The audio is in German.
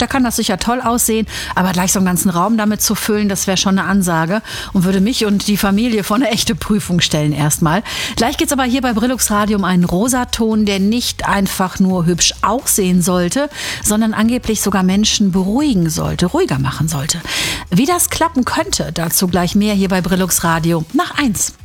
da kann das sicher toll aussehen, aber gleich so einen ganzen Raum damit zu füllen, das wäre schon eine Ansage und würde mich und die Familie vor eine echte Prüfung stellen erstmal. Gleich geht's aber hier bei Brillux Radio um einen Rosaton, der nicht einfach nur hübsch aussehen sollte, sondern angeblich sogar Menschen beruhigen sollte, ruhiger machen sollte. Wie das klappen könnte, dazu gleich mehr hier bei Brillux Radio nach 1.